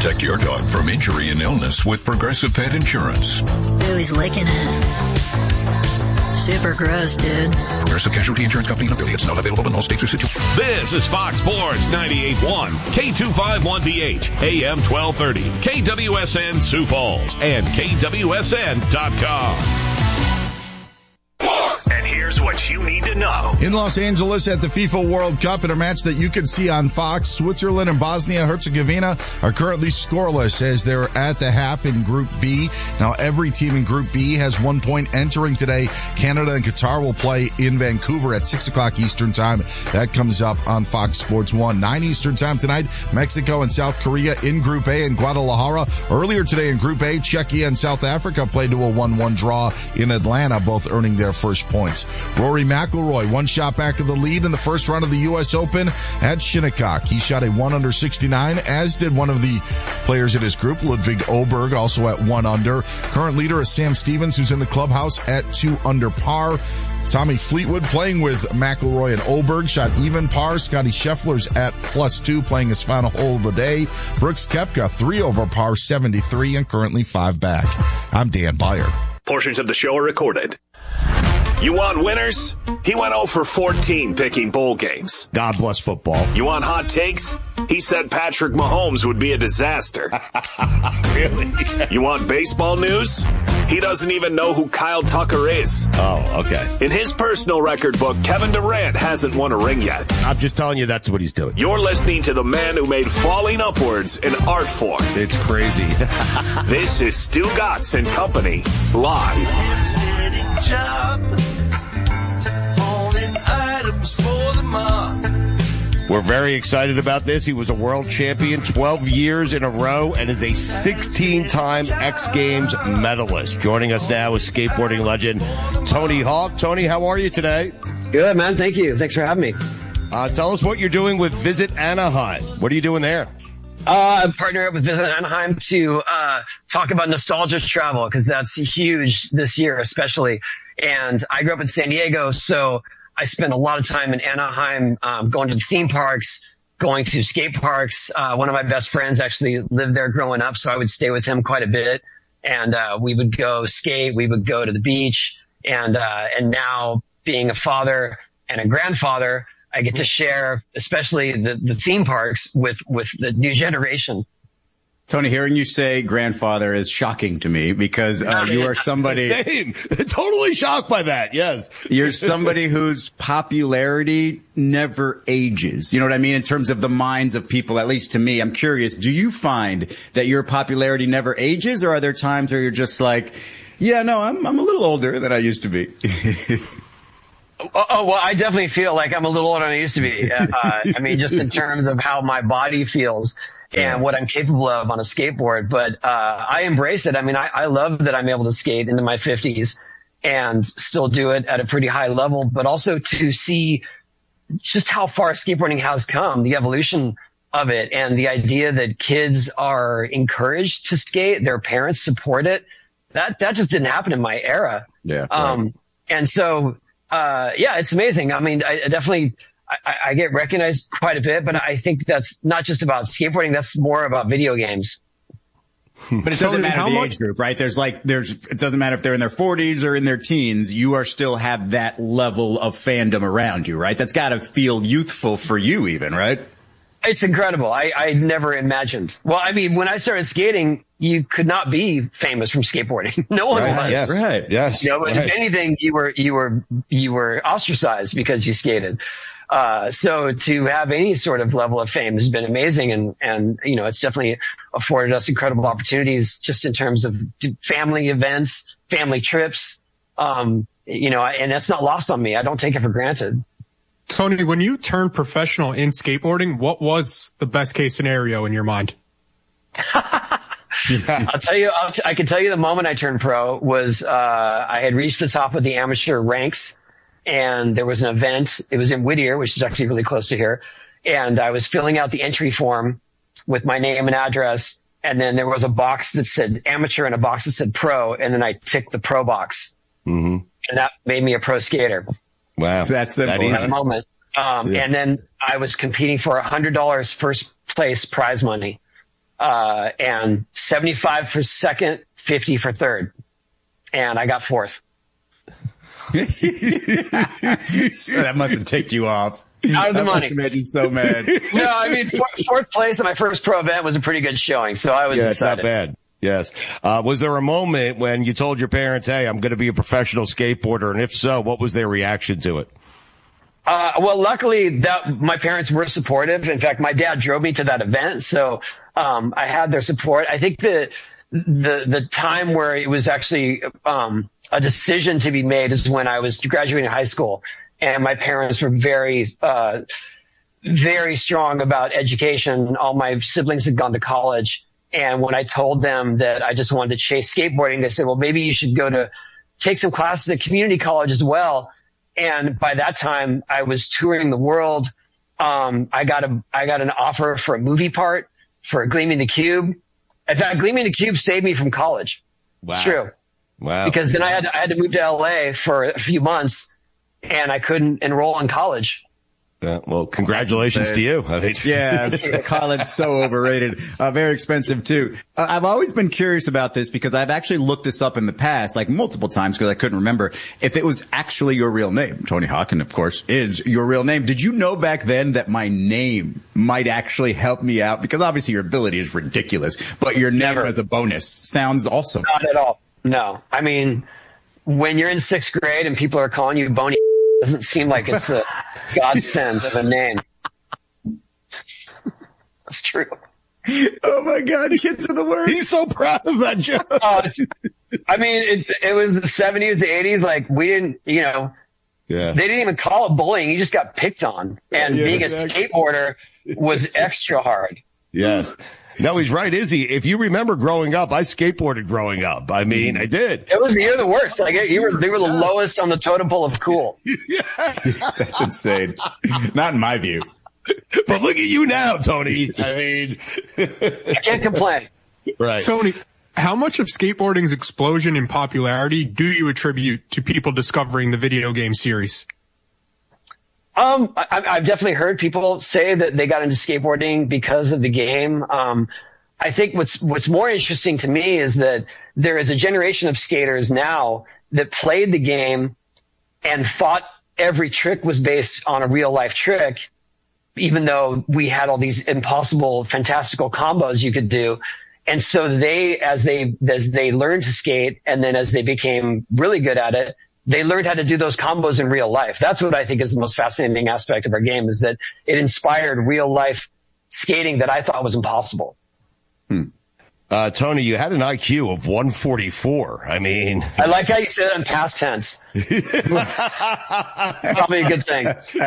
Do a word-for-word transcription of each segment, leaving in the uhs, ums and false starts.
Protect your dog from injury and illness with Progressive Pet Insurance. Ooh, he's licking it. Super gross, dude. Progressive Casualty Insurance Company and affiliates. Not available in all states or situations. This is Fox Sports ninety-eight point one, K two fifty-one D H, A M twelve thirty, K W S N Sioux Falls, and K W S N dot com. And here's what you need to know. In Los Angeles at the FIFA World Cup, in a match that you can see on Fox, Switzerland and Bosnia-Herzegovina are currently scoreless as they're at the half in Group B. Now, every team in Group B has one point entering today. Canada and Qatar will play in Vancouver at six o'clock Eastern Time. That comes up on Fox Sports one. nine Eastern Time tonight, Mexico and South Korea in Group A in Guadalajara. Earlier today in Group A, Czechia and South Africa played to a one one draw in Atlanta, both earning their first points. Rory McIlroy, one shot back of the lead in the first round of the U S Open at Shinnecock. He shot a one under sixty-nine, as did one of the players in his group, Ludwig Oberg, also at one under. Current leader is Sam Stevens, who's in the clubhouse at two under par. Tommy Fleetwood playing with McIlroy and Oberg shot even par. Scotty Scheffler's at plus two, playing his final hole of the day. Brooks Koepka, three over par, seventy-three, and currently five back. I'm Dan Beyer. Portions of the show are recorded. You want winners? He went oh for fourteen picking bowl games. God bless football. You want hot takes? He said Patrick Mahomes would be a disaster. Really? You want baseball news? He doesn't even know who Kyle Tucker is. Oh, okay. In his personal record book, Kevin Durant hasn't won a ring yet. I'm just telling you that's what he's doing. You're listening to the man who made falling upwards an art form. It's crazy. This is Stu Gatz and Company, live. We're very excited about this. He was a world champion twelve years in a row and is a sixteen-time X Games medalist. Joining us now is skateboarding legend Tony Hawk. Tony, how are you today? Good, man. Thank you. Thanks for having me. Uh, tell us what you're doing with Visit Anaheim. What are you doing there? Uh, I partner up with Visit Anaheim to uh talk about nostalgia travel, because that's huge this year especially. And I grew up in San Diego, so I spent a lot of time in Anaheim, um, going to the theme parks, going to skate parks. Uh, one of my best friends actually lived there growing up, so I would stay with him quite a bit. And, uh, we would go skate. We would go to the beach. And, uh, and now being a father and a grandfather, I get to share, especially the, the theme parks with, with the new generation. Tony, hearing you say grandfather is shocking to me, because uh, you are somebody... Same. Totally shocked by that, yes. You're somebody whose popularity never ages. You know what I mean? In terms of the minds of people, at least to me. I'm curious, do you find that your popularity never ages, or are there times where you're just like, yeah, no, I'm, I'm a little older than I used to be? Oh, oh, well, I definitely feel like I'm a little older than I used to be. Uh, I mean, just in terms of how my body feels and what I'm capable of on a skateboard. But, uh, I embrace it. I mean, I, I love that I'm able to skate into my fifties and still do it at a pretty high level, but also to see just how far skateboarding has come, the evolution of it, and the idea that kids are encouraged to skate, their parents support it. That, that just didn't happen in my era. Yeah. Um, right. and so, uh, yeah, it's amazing. I mean, I, I definitely, I, I get recognized quite a bit, but I think that's not just about skateboarding. That's more about video games. But it doesn't matter the age group, right? There's like, there's, it doesn't matter if they're in their forties or in their teens. You are still have that level of fandom around you, right? That's got to feel youthful for you even, right? It's incredible. I, I never imagined. Well, I mean, when I started skating, you could not be famous from skateboarding. No one right, was. Yes, right. Yes. You know, but right. if anything, you were, you were, you were ostracized because you skated. Uh, so to have any sort of level of fame has been amazing. And, and, you know, it's definitely afforded us incredible opportunities just in terms of family events, family trips. Um, you know, and that's not lost on me. I don't take it for granted. Tony, when you turned professional in skateboarding, what was the best case scenario in your mind? Yeah. I'll tell you, I'll t- I can tell you the moment I turned pro was, uh, I had reached the top of the amateur ranks, and there was an event. It was in Whittier, which is actually really close to here. And I was filling out the entry form with my name and address. And then there was a box that said amateur and a box that said pro. And then I ticked the pro box. Mm-hmm. And that made me a pro skater. Wow. That's simple. That That moment. Um, yeah. and then I was competing for a hundred dollars first place prize money. uh, and seventy-five for second, fifty for third. And I got fourth. That must have ticked you off. Out of the that money. Must have made you so mad. No, I mean, fourth, fourth place in my first pro event was a pretty good showing, so I was yeah, excited. It's not bad. Yes. Uh, was there a moment when you told your parents, hey, I'm going to be a professional skateboarder? And if so, what was their reaction to it? Uh, well, luckily that my parents were supportive. In fact, my dad drove me to that event. So, um, I had their support. I think the, the, the time where it was actually, um, a decision to be made is when I was graduating high school, and my parents were very, uh, very strong about education. All my siblings had gone to college. And when I told them that I just wanted to chase skateboarding, they said, well, maybe you should go to take some classes at community college as well. And by that time I was touring the world. Um, I got a, I got an offer for a movie part for Gleaming the Cube. In fact, Gleaming the Cube saved me from college. Wow. It's true. Wow. Because then I had to, I had to move to L A for a few months, and I couldn't enroll in college. Yeah, well, congratulations to you. I mean, yeah, it's, college so overrated. Uh, very expensive too. Uh, I've always been curious about this because I've actually looked this up in the past, like multiple times, because I couldn't remember if it was actually your real name. Tony Hawk, and of course, is your real name. Did you know back then that my name might actually help me out? Because obviously your ability is ridiculous, but your name Never. as a bonus sounds awesome. Not at all. No. I mean, when you're in sixth grade and people are calling you Boney, it doesn't seem like it's a godsend of a name. That's true. Oh my God, kids are the worst. He's so proud of that joke. Oh, it's, I mean, it, it was the seventies, the eighties. Like, we didn't, you know, Yeah. they didn't even call it bullying. You just got picked on. And Yeah, being exactly. a skateboarder was extra hard. Yes. No, he's right, Izzy. If you remember growing up, I skateboarded growing up. I mean, I did. It was, you're the worst. Like, you were, they were the lowest on the totem pole of cool. That's insane. Not in my view. But look at you now, Tony. I mean, I can't complain. right. Tony, how much of skateboarding's explosion in popularity do you attribute to people discovering the video game series? Um, I, I've definitely heard people say that they got into skateboarding because of the game. Um, I think what's, what's more interesting to me is that there is a generation of skaters now that played the game and thought every trick was based on a real life trick, even though we had all these impossible, fantastical combos you could do. And so they, as they, as they learned to skate, and then as they became really good at it, they learned how to do those combos in real life. That's what I think is the most fascinating aspect of our game, is that it inspired real life skating that I thought was impossible. Hmm. Uh, Tony, you had an I Q of one forty-four. I mean, I like how you said it in past tense. Probably a good thing.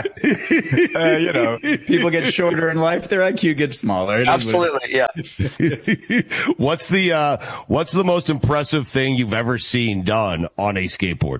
Uh, you know, people get shorter in life, their I Q gets smaller. It is what it Absolutely, yeah. what's the, uh, what's the most impressive thing you've ever seen done on a skateboard?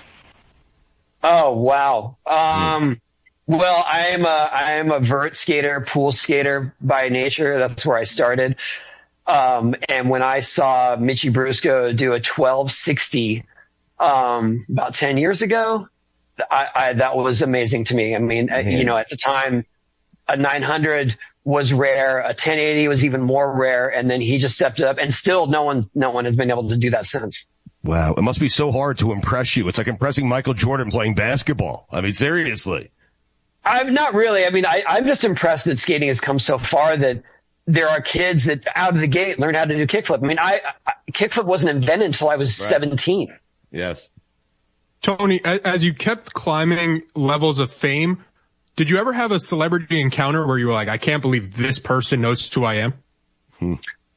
Oh, wow. Um, well, I am a, I am a vert skater, pool skater by nature. That's where I started. Um, and when I saw Mitchie Brusco do a twelve sixty, um, about ten years ago, I, I, that was amazing to me. I mean, uh, you know, at the time, a nine hundred was rare, a ten eighty was even more rare. And then he just stepped up, and still no one, no one has been able to do that since. Wow. It must be so hard to impress you. It's like impressing Michael Jordan playing basketball. I mean, seriously. I'm not really. I mean, I, I'm just impressed that skating has come so far that there are kids that out of the gate learn how to do kickflip. I mean, I, I kickflip wasn't invented until I was Right. seventeen. Yes. Tony, a- as you kept climbing levels of fame, did you ever have a celebrity encounter where you were like, I can't believe this person knows who I am? Hmm.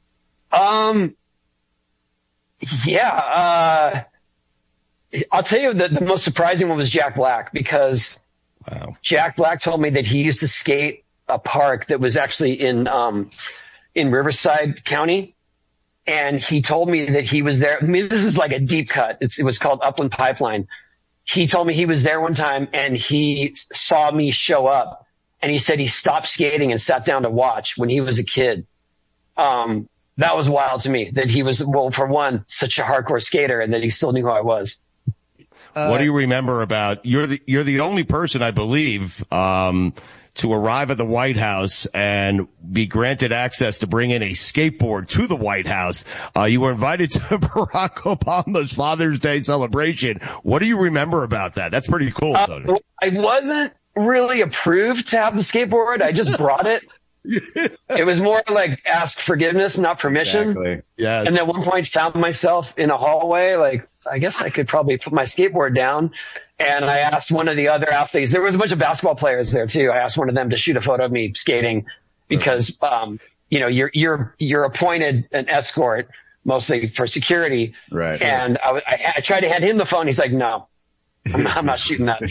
Um, yeah, uh, I'll tell you that the most surprising one was Jack Black, because Wow. Jack Black told me that he used to skate a park that was actually in, um, in Riverside County. And he told me that he was there. I mean, this is like a deep cut. It's, it was called Upland Pipeline. He told me he was there one time and he saw me show up, and he said he stopped skating and sat down to watch when he was a kid. Um, that was wild to me that he was, well, for one, such a hardcore skater, and that he still knew who I was. What do you remember about, you're the, you're the only person, I believe, um, to arrive at the White House and be granted access to bring in a skateboard to the White House. Uh, you were invited to Barack Obama's Father's Day celebration. What do you remember about that? That's pretty cool, Tony. Uh, I wasn't really approved to have the skateboard. I just brought it. It was more like ask forgiveness, not permission. Exactly. Yeah. And at one point found myself in a hallway, like, I guess I could probably put my skateboard down. And I asked one of the other athletes, there was a bunch of basketball players there too. I asked one of them to shoot a photo of me skating because, um, you know, you're, you're, you're appointed an escort mostly for security. Right. And I, I, I tried to hand him the phone. He's like, no, I'm not, I'm not shooting that.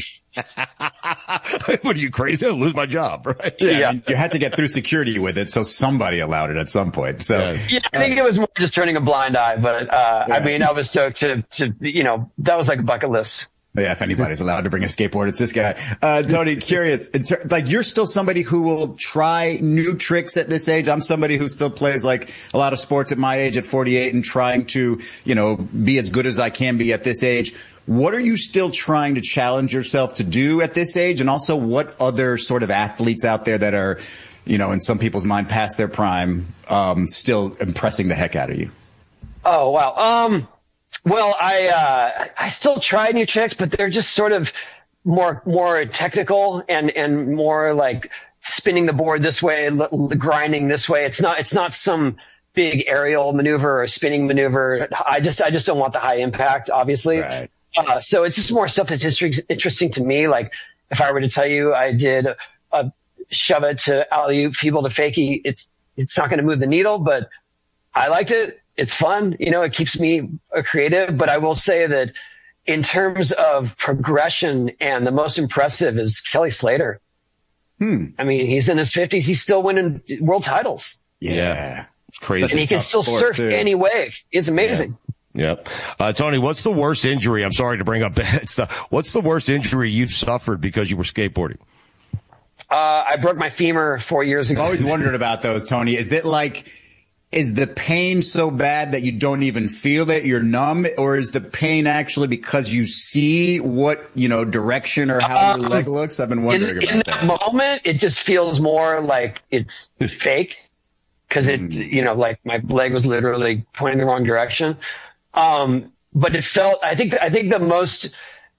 What are you, crazy? I'll lose my job, right? Yeah, Yeah. I mean, you had to get through security with it, so somebody allowed it at some point. So Yeah. Yeah, I think it was more just turning a blind eye, but, uh, Yeah. I mean, I was stoked to, to, you know, that was like a bucket list. yeah, if anybody's allowed to bring a skateboard, it's this guy. Uh, Tony, curious, in ter- like you're still somebody who will try new tricks at this age. I'm somebody who still plays like a lot of sports at my age at forty-eight and trying to, you know, be as good as I can be at this age. What are you still trying to challenge yourself to do at this age? And also what other sort of athletes out there that are, you know, in some people's mind past their prime, um, still impressing the heck out of you? Oh, wow. Um, well, I, uh, I still try new tricks, but they're just sort of more, more technical and, and more like spinning the board this way, l- grinding this way. It's not, it's not some big aerial maneuver or spinning maneuver. I just, I just don't want the high impact, obviously. Right. Uh, so it's just more stuff that's inter- interesting to me. Like if I were to tell you I did a, a shove it to alley-oop, feeble to fakie, it's, it's not going to move the needle, but I liked it. It's fun. You know, it keeps me creative, but I will say that in terms of progression and the most impressive is Kelly Slater. Hmm. I mean, he's in his fifties. He's still winning world titles. Yeah. Yeah. It's crazy. Such a And he can tough still sport, surf too. any wave. It's amazing. Yep. Uh, Tony, what's the worst injury? I'm sorry to bring up bad stuff. What's the worst injury you've suffered because you were skateboarding? Uh, I broke my femur four years ago. I've always wondered about those, Tony. Is it like, is the pain so bad that you don't even feel it? You're numb? Or is the pain actually because you see what, you know, direction or how Um, your leg looks? I've been wondering in, about in that. that moment, it just feels more like it's fake because it, you know, like my leg was literally pointing the wrong direction. Um, but it felt, I think, I think the most,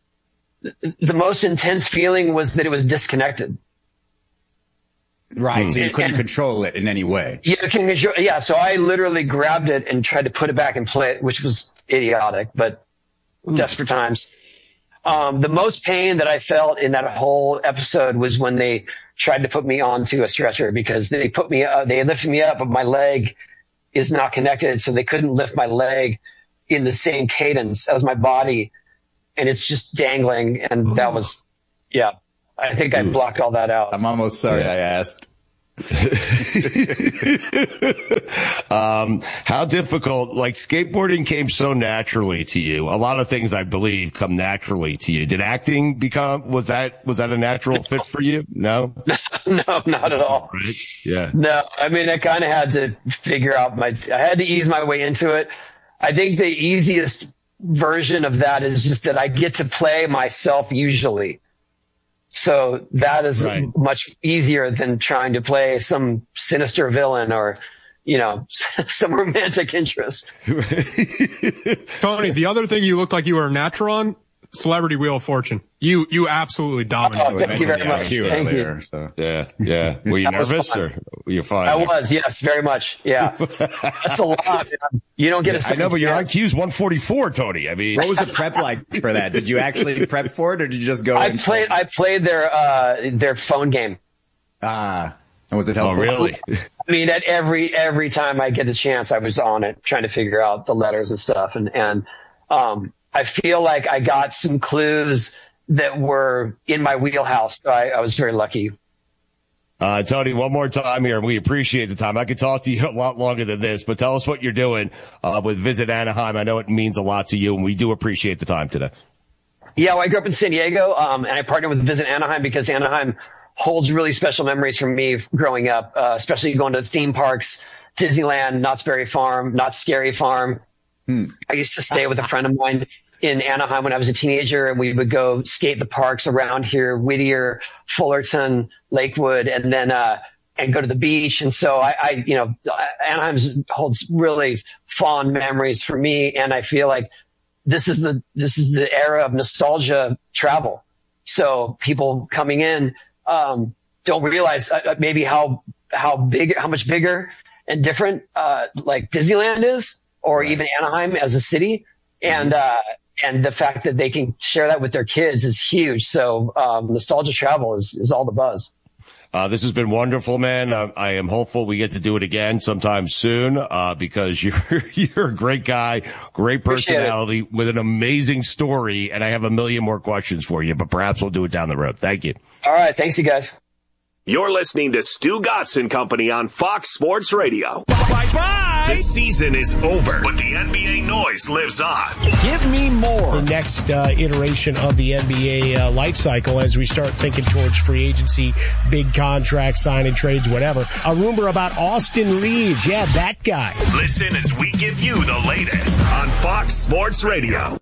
the most intense feeling was that it was disconnected. Right. So you And- couldn't and- control it in any way. Yeah, can control- yeah. So I literally grabbed it and tried to put it back in play, which was idiotic, but desperate times. Um, the most pain that I felt in that whole episode was when they tried to put me onto a stretcher because they put me, uh, they lifted me up, but my leg is not connected. So they couldn't lift my leg in the same cadence as my body. And it's just dangling. And that was, yeah, I think I blocked all that out. I'm almost sorry I asked. um, how difficult, like skateboarding came so naturally to you. A lot of things I believe come naturally to you. Did acting become, was that, was that a natural fit for you? No? No, not at all. Right? Yeah. No, I mean, I kind of had to figure out my, I had to ease my way into it. I think the easiest version of that is just that I get to play myself usually. So that is Right. much easier than trying to play some sinister villain or, you know, some romantic interest. Tony, the other thing you looked like you were a natural on, Celebrity Wheel of Fortune. You you absolutely dominated. Oh, thank you very much. Q Thank earlier, you. so. Yeah. Yeah. Were you That was nervous fun. or were you fine? I was, yes, very much. Yeah. That's a lot. Man. You don't get a I second know, but your chance. I Q's one forty-four, Tony. I mean, What was the prep like for that? Did you actually prep for it or did you just go? I and- played, I played their, uh, their phone game. Ah, and was it oh, helpful? really? I mean, at every, every time I get the chance, I was on it trying to figure out the letters and stuff. And, and, um, I feel like I got some clues that were in my wheelhouse. So I, I was very lucky. Uh, Tony, one more time here, and we appreciate the time. I could talk to you a lot longer than this, but tell us what you're doing, uh, with Visit Anaheim. I know it means a lot to you, and we do appreciate the time today. Yeah, well, I grew up in San Diego, um, and I partnered with Visit Anaheim because Anaheim holds really special memories for me growing up, uh, especially going to theme parks, Disneyland, Knott's Berry Farm, Knott's Scary Farm. Hmm. I used to stay with a friend of mine in Anaheim when I was a teenager, and we would go skate the parks around here, Whittier, Fullerton, Lakewood, and then, uh, and go to the beach. And so I, I, you know, Anaheim holds really fond memories for me. And I feel like this is the, this is the era of nostalgia travel. So people coming in, um, don't realize uh, maybe how, how big, how much bigger and different, uh, like Disneyland is, or even Anaheim as a city. And, uh, and the fact that they can share that with their kids is huge. So, um, nostalgia travel is, is all the buzz. Uh, this has been wonderful, man. Uh, I am hopeful we get to do it again sometime soon, uh, because you're, you're a great guy, great personality with an amazing story. And I have a million more questions for you, but perhaps we'll do it down the road. Thank you. All right. Thanks, you guys. You're listening to Stu Gatz and Company on Fox Sports Radio. Bye-bye. The season is over, but the N B A noise lives on. Give me more. The next uh, iteration of the N B A uh, life cycle as we start thinking towards free agency, big contracts, signing trades, whatever. A rumor about Austin Reeves. Yeah, that guy. Listen as we give you the latest on Fox Sports Radio.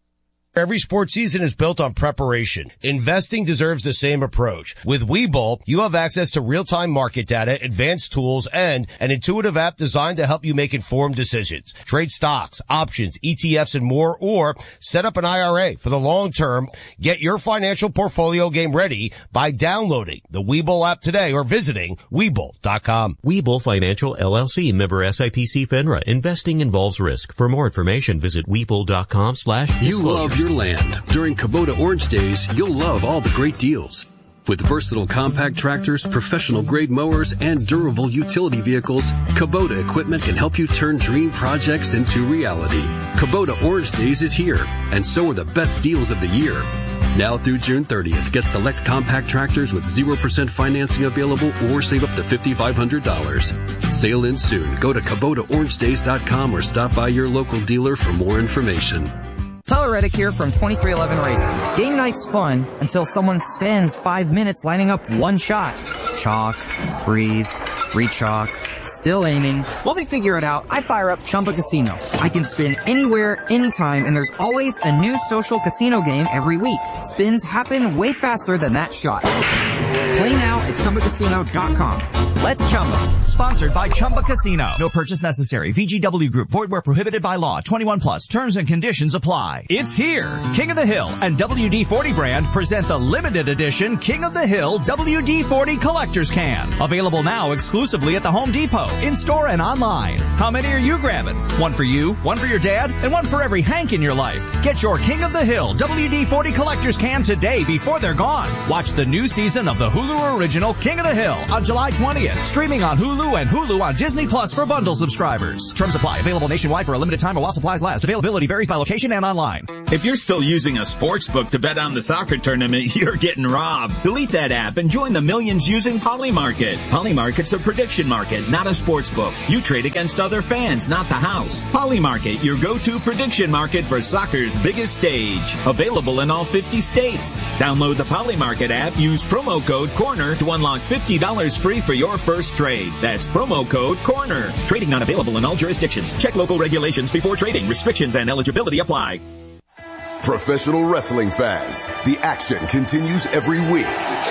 Every sports season is built on preparation. Investing deserves the same approach. With Webull, you have access to real-time market data, advanced tools, and an intuitive app designed to help you make informed decisions. Trade stocks, options, E T Fs, and more, or set up an I R A for the long term. Get your financial portfolio game ready by downloading the Webull app today or visiting Webull dot com. Webull Financial, L L C, member S I P C FINRA. Investing involves risk. For more information, visit Webull dot com slash You love your land. During Kubota Orange Days, you'll love all the great deals. With versatile compact tractors, professional grade mowers, and durable utility vehicles, Kubota equipment can help you turn dream projects into reality. Kubota Orange Days is here, and so are the best deals of the year. Now through June thirtieth, get select compact tractors with zero percent financing available or save up to five thousand five hundred dollars. Sale ends soon. Go to Kubota Orange Days dot com or stop by your local dealer for more information. Tyler Reddick here from twenty-three eleven Racing. Game night's fun until someone spends five minutes lining up one shot. Chalk, breathe, re-chalk, still aiming. While they figure it out, I fire up Chumba Casino. I can spin anywhere, anytime, and there's always a new social casino game every week. Spins happen way faster than that shot. Play now at Chumba Casino dot com. Let's Chumba. Sponsored by Chumba Casino. No purchase necessary. V G W Group. Void where prohibited by law. twenty-one plus. Terms and conditions apply. It's here. King of the Hill and W D forty brand present the limited edition King of the Hill W D forty Collector's Can. Available now exclusively at the Home Depot, in-store and online. How many are you grabbing? One for you, one for your dad, and one for every Hank in your life. Get your King of the Hill W D forty Collector's Can today before they're gone. Watch the new season of the Hulu original King of the Hill on July twentieth. Streaming on Hulu and Hulu on Disney Plus for bundle subscribers. Terms apply. Available nationwide for a limited time while supplies last. Availability varies by location and online. If you're still using a sports book to bet on the soccer tournament, you're getting robbed. Delete that app and join the millions using Polymarket. Polymarket's a prediction market, not a sports book. You trade against other fans, not the house. Polymarket, your go-to prediction market for soccer's biggest stage. Available in all fifty states. Download the Polymarket app. Use promo code CORNER to unlock fifty dollars free for your first trade. That's promo code CORNER. Trading not available in all jurisdictions. Check local regulations before trading. Restrictions and eligibility apply. Professional wrestling fans, the action continues every week.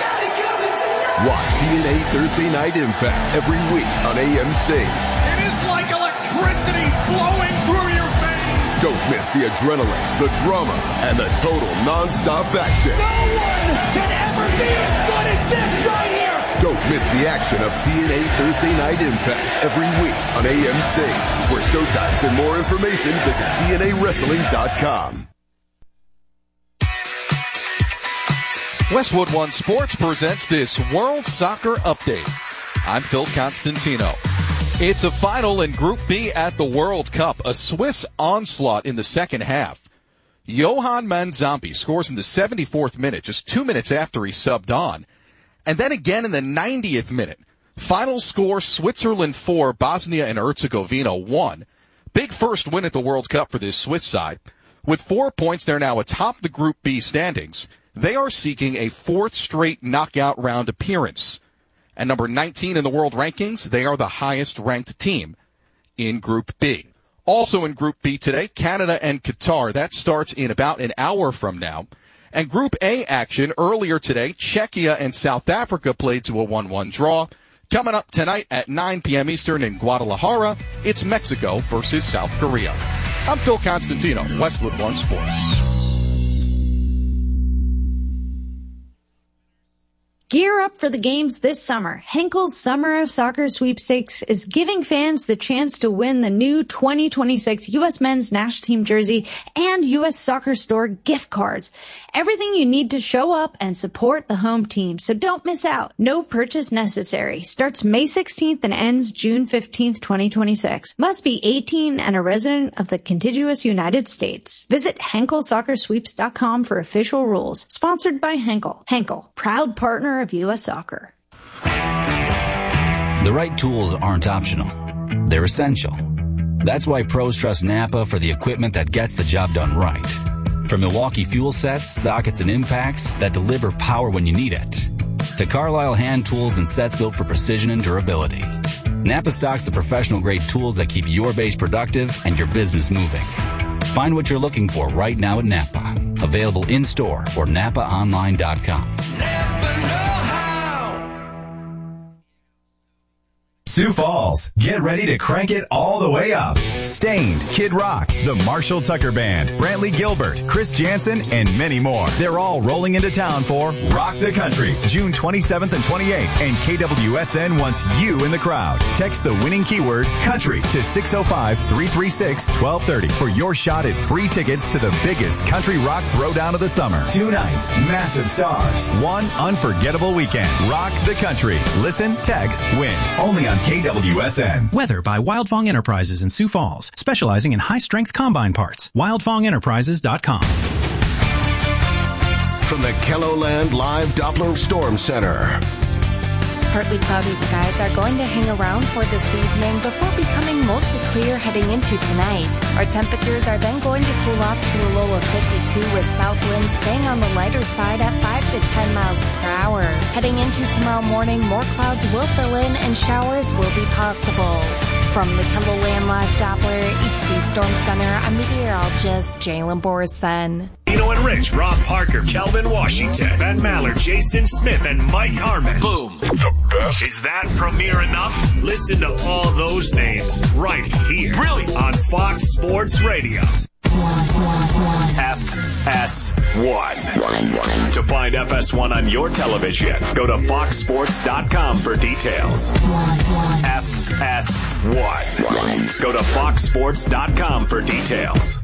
Watch T N A Thursday Night Impact every week on A M C. It is like electricity flowing through your veins. Don't miss the adrenaline, the drama, and the total non-stop action. No one can ever be as good as this right here. Don't miss the action of T N A Thursday Night Impact every week on A M C. For showtimes and more information, visit T N A wrestling dot com. Westwood One Sports presents this World Soccer Update. I'm Phil Constantino. It's a final in Group B at the World Cup, a Swiss onslaught in the second half. Johan Manzambi scores in the seventy-fourth minute, just two minutes after he subbed on. And then again in the ninetieth minute. Final score, Switzerland four, Bosnia and Herzegovina one. Big first win at the World Cup for this Swiss side. With four points, they're now atop the Group B standings. They are seeking a fourth straight knockout round appearance. And number nineteen in the world rankings, they are the highest ranked team in Group B. Also in Group B today, Canada and Qatar. That starts in about an hour from now. And Group A action earlier today, Czechia and South Africa played to a one one draw. Coming up tonight at nine p.m. Eastern in Guadalajara, it's Mexico versus South Korea. I'm Phil Constantino, Westwood One Sports. Gear up for the games this summer. Henkel's Summer of Soccer Sweepstakes is giving fans the chance to win the new twenty twenty-six U S Men's National Team jersey and U S Soccer Store gift cards. Everything you need to show up and support the home team, so don't miss out. No purchase necessary. Starts May sixteenth and ends June fifteenth, twenty twenty-six. Must be eighteen and a resident of the contiguous United States. Visit Henkel Soccer Sweeps dot com for official rules. Sponsored by Henkel. Henkel, proud partner of U S Soccer. The right tools aren't optional. They're essential. That's why pros trust Napa for the equipment that gets the job done right. From Milwaukee fuel sets, sockets, and impacts that deliver power when you need it, to Carlisle hand tools and sets built for precision and durability, Napa stocks the professional-grade tools that keep your base productive and your business moving. Find what you're looking for right now at Napa. Available in-store or napa online dot com. Sioux Falls, get ready to crank it all the way up. Stained, Kid Rock, the Marshall Tucker Band, Brantley Gilbert, Chris Jansen, and many more. They're all rolling into town for Rock the Country, June twenty-seventh and twenty-eighth, and K W S N wants you in the crowd. Text the winning keyword country to six oh five, three three six, one two three oh for your shot at free tickets to the biggest country rock throwdown of the summer. Two nights, massive stars, one unforgettable weekend. Rock the Country. Listen, text, win. Only on K W S N. Weather by Wildfong Enterprises in Sioux Falls, specializing in high-strength combine parts. wildfong enterprises dot com. From the Kelloland Live Doppler Storm Center. Partly cloudy skies are going to hang around for this evening before becoming mostly clear heading into tonight. Our temperatures are then going to cool off to a low of fifty-two with south winds staying on the lighter side at five to ten miles per hour. Heading into tomorrow morning, more clouds will fill in and showers will be possible. From the Kelloland Live Doppler H D Storm Center, I'm meteorologist Jalen Borson. Dino and Rich, Rob Parker, Kelvin Washington, Ben Maller, Jason Smith, and Mike Harmon. Boom. The best. Is that premiere enough? Listen to all those names right here. Really? On Fox Sports Radio. F S one. To find F S one on your television, go to fox sports dot com for details. F S one. Go to fox sports dot com for details.